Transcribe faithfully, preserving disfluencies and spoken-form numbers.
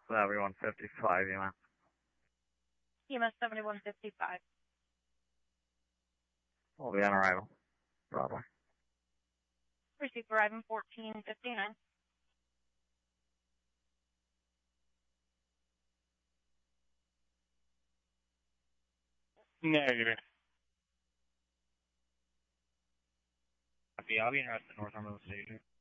seventy-one fifty-five, E M S. E M S seventy-one fifty-five. We'll be on arrival. Broadway. Receive arriving fourteen fifty-nine. Negative. Copy. I'll be interested in Northumberland Station.